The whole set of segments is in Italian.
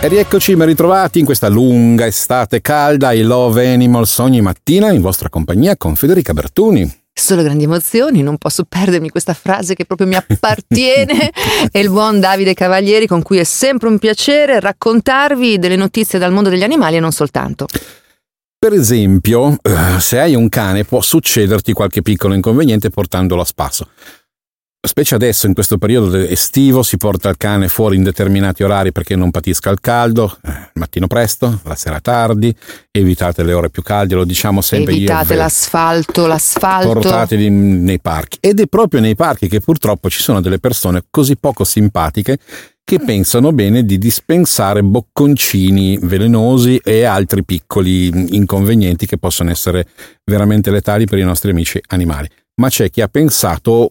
E rieccoci ben ritrovati in questa lunga estate calda ai Love Animals ogni mattina in vostra compagnia con Federica Bertoni. Solo grandi emozioni, non posso perdermi questa frase che proprio mi appartiene, e il buon Davide Cavalieri, con cui è sempre un piacere raccontarvi delle notizie dal mondo degli animali e non soltanto. Per esempio, se hai un cane può succederti qualche piccolo inconveniente portandolo a spasso. Specie adesso, in questo periodo estivo, si porta il cane fuori in determinati orari perché non patisca il caldo, il mattino presto, la sera tardi, evitate le ore più calde, lo diciamo sempre. Evitate l'asfalto. Portateli nei parchi. Ed è proprio nei parchi che purtroppo ci sono delle persone così poco simpatiche che pensano bene di dispensare bocconcini velenosi e altri piccoli inconvenienti che possono essere veramente letali per i nostri amici animali. Ma c'è chi ha pensato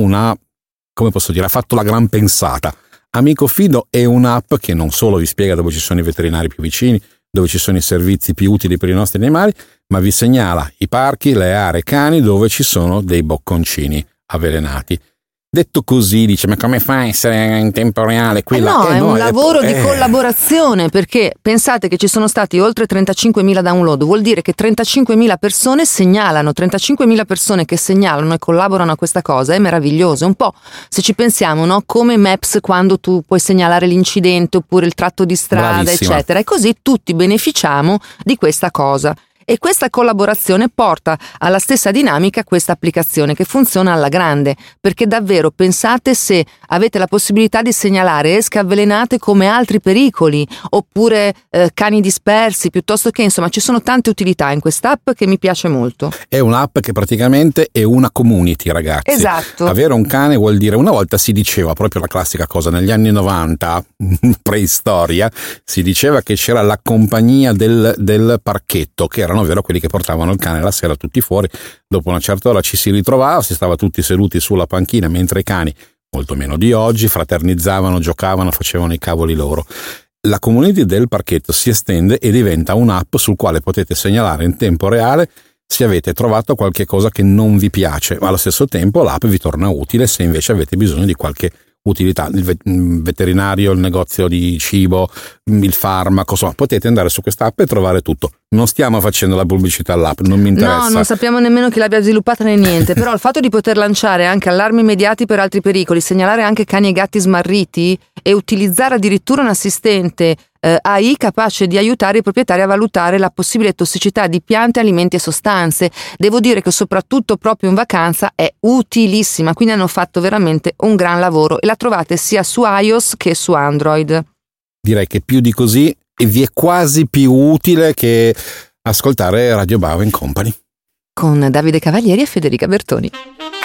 ha fatto la gran pensata. Amico Fido è un'app che non solo vi spiega dove ci sono i veterinari più vicini, dove ci sono i servizi più utili per i nostri animali, ma vi segnala i parchi, le aree cani dove ci sono dei bocconcini avvelenati. Detto così, dice, ma come fa a essere in tempo reale? È un lavoro di collaborazione, perché pensate che ci sono stati oltre 35.000 download, vuol dire che 35.000 persone segnalano, 35.000 persone che segnalano e collaborano a questa cosa, è meraviglioso. È un po', se ci pensiamo, no? Come Maps, quando tu puoi segnalare l'incidente oppure il tratto di strada, bravissima, eccetera, e così tutti beneficiamo di questa cosa. E questa collaborazione porta alla stessa dinamica questa applicazione che funziona alla grande, perché davvero pensate se avete la possibilità di segnalare esche avvelenate come altri pericoli, oppure cani dispersi, piuttosto che, insomma, ci sono tante utilità in quest'app che mi piace molto. È un'app che praticamente è una community, ragazzi. Esatto. Avere un cane vuol dire, una volta si diceva proprio la classica cosa, negli anni 90, preistoria, si diceva che c'era la compagnia del parchetto, che erano ovvero quelli che portavano il cane la sera tutti fuori. Dopo una certa ora ci si ritrovava, si stava tutti seduti sulla panchina, mentre i cani, molto meno di oggi, fraternizzavano, giocavano, facevano i cavoli loro. La community del parchetto si estende e diventa un'app sul quale potete segnalare in tempo reale se avete trovato qualche cosa che non vi piace, ma allo stesso tempo l'app vi torna utile se invece avete bisogno di qualche utilità, il veterinario, il negozio di cibo, il farmaco, insomma, potete andare su questa app e trovare tutto. Non stiamo facendo la pubblicità all'app, non mi interessa. No, non sappiamo nemmeno chi l'abbia sviluppata né niente, però il fatto di poter lanciare anche allarmi immediati per altri pericoli, segnalare anche cani e gatti smarriti e utilizzare addirittura un assistente AI capace di aiutare i proprietari a valutare la possibile tossicità di piante, alimenti e sostanze. Devo dire che soprattutto proprio in vacanza è utilissima, quindi hanno fatto veramente un gran lavoro e la trovate sia su iOS che su Android. Direi che più di così vi è quasi più utile che ascoltare Radio Bauer Company con Davide Cavalieri e Federica Bertoni.